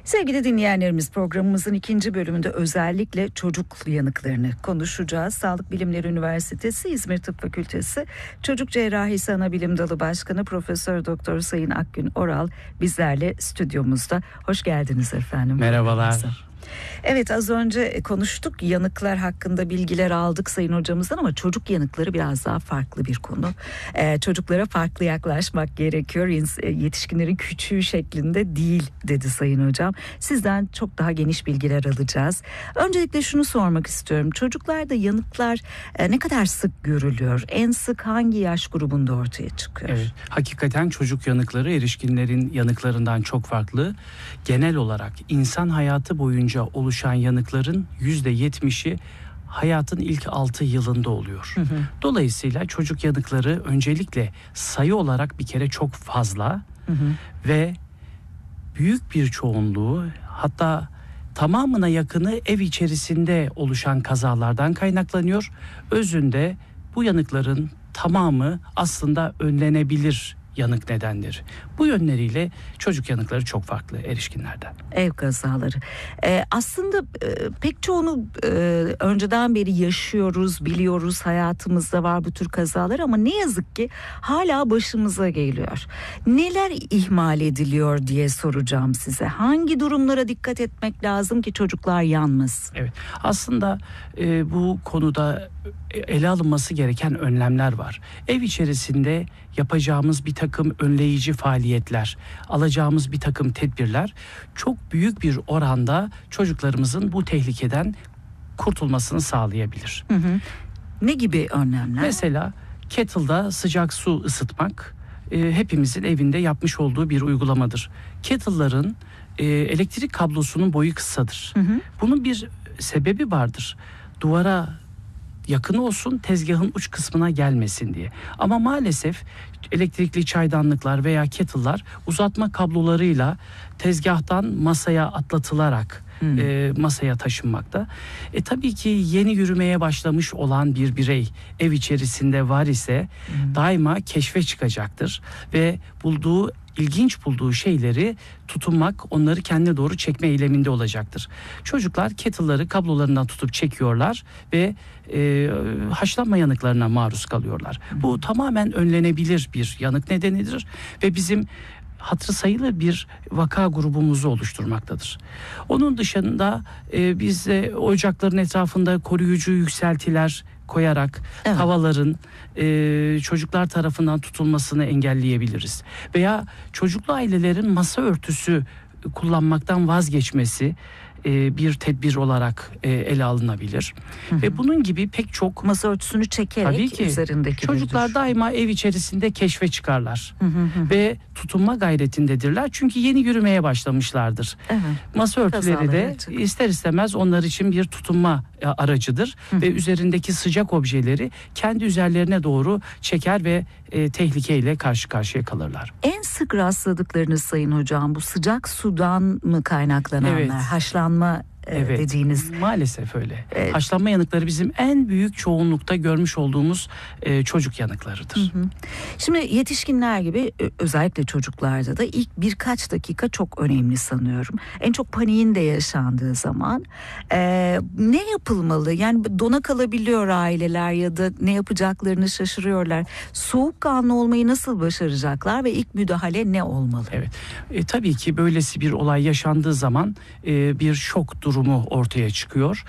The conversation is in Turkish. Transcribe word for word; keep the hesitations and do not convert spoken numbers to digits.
Sevgili dinleyenlerimiz, programımızın ikinci bölümünde özellikle çocuk yanıklarını konuşacağız. Sağlık Bilimleri Üniversitesi İzmir Tıp Fakültesi Çocuk Cerrahisi Anabilim Dalı Başkanı Profesör Doktor Sayın Akgün Oral bizlerle stüdyomuzda. Hoş geldiniz efendim. Merhabalar. Evet, az önce konuştuk, yanıklar hakkında bilgiler aldık Sayın Hocamızdan ama çocuk yanıkları biraz daha farklı bir konu. Ee, çocuklara farklı yaklaşmak gerekiyor. Yetişkinlerin küçüğü şeklinde değil dedi Sayın Hocam. Sizden çok daha geniş bilgiler alacağız. Öncelikle şunu sormak istiyorum. Çocuklarda yanıklar e, ne kadar sık görülüyor? En sık hangi yaş grubunda ortaya çıkıyor? Evet, hakikaten çocuk yanıkları erişkinlerin yanıklarından çok farklı. Genel olarak insan hayatı boyunca oluşan yanıkların yüzde yetmişi hayatın ilk altı yılında oluyor. Hı hı. Dolayısıyla çocuk yanıkları öncelikle sayı olarak bir kere çok fazla, hı hı. ve büyük bir çoğunluğu, hatta tamamına yakını ev içerisinde oluşan kazalardan kaynaklanıyor. Özünde bu yanıkların tamamı aslında önlenebilir yanık nedenleri. Bu yönleriyle çocuk yanıkları çok farklı erişkinlerden. Ev kazaları. Ee, aslında e, pek çoğunu e, önceden beri yaşıyoruz, biliyoruz, hayatımızda var bu tür kazalar ama ne yazık ki hala başımıza geliyor. Neler ihmal ediliyor diye soracağım size. Hangi durumlara dikkat etmek lazım ki çocuklar yanmasın? Evet. Aslında e, bu konuda ele alınması gereken önlemler var. Ev içerisinde yapacağımız bir takım önleyici faaliyetler, alacağımız bir takım tedbirler çok büyük bir oranda çocuklarımızın bu tehlikeden kurtulmasını sağlayabilir. Hı hı. Ne gibi önlemler? Mesela kettle'da sıcak su ısıtmak e, hepimizin evinde yapmış olduğu bir uygulamadır. Kettle'ların e, elektrik kablosunun boyu kısadır. Hı hı. Bunun bir sebebi vardır. Duvara yakın olsun, tezgahın uç kısmına gelmesin diye. Ama maalesef elektrikli çaydanlıklar veya kettle'lar uzatma kablolarıyla tezgahtan masaya atlatılarak hmm. e, masaya taşınmakta. E tabii ki yeni yürümeye başlamış olan bir birey ev içerisinde var ise hmm. daima keşfe çıkacaktır ve bulduğu ilginç bulduğu şeyleri tutunmak, onları kendine doğru çekme eyleminde olacaktır. Çocuklar kettle'ları kablolarından tutup çekiyorlar ve e, haşlanma yanıklarına maruz kalıyorlar. Hı. Bu tamamen önlenebilir bir yanık nedenidir ve bizim hatırı sayılı bir vaka grubumuzu oluşturmaktadır. Onun dışında e, biz de ocakların etrafında koruyucu yükseltiler koyarak evet. havaların e, çocuklar tarafından tutulmasını engelleyebiliriz. Veya çocuklu ailelerin masa örtüsü kullanmaktan vazgeçmesi e, bir tedbir olarak e, ele alınabilir. Hı hı. Ve bunun gibi pek çok masa örtüsünü çekerek tabii ki, üzerindeki çocuklar daima ev içerisinde keşfe çıkarlar. Hı hı hı. Ve tutunma gayretindedirler. Çünkü yeni yürümeye başlamışlardır. Evet. Masa örtüleri de açık. ister istemez onlar için bir tutunma aracıdır. Hı hı. Ve üzerindeki sıcak objeleri kendi üzerlerine doğru çeker ve e, tehlikeyle karşı karşıya kalırlar. En sık rastladıklarınız Sayın Hocam bu sıcak sudan mı kaynaklananlar? Evet. Haşlanma Evet, dediğiniz. Maalesef öyle. Evet. Haşlanma yanıkları bizim en büyük çoğunlukta görmüş olduğumuz e, çocuk yanıklarıdır. Hı hı. Şimdi yetişkinler gibi özellikle çocuklarda da ilk birkaç dakika çok önemli sanıyorum. En çok paniğin de yaşandığı zaman e, ne yapılmalı? Yani dona kalabiliyor aileler ya da ne yapacaklarını şaşırıyorlar. Soğukkanlı olmayı nasıl başaracaklar ve ilk müdahale ne olmalı? Evet. E, tabii ki böylesi bir olay yaşandığı zaman e, bir şok durumu ortaya çıkıyor.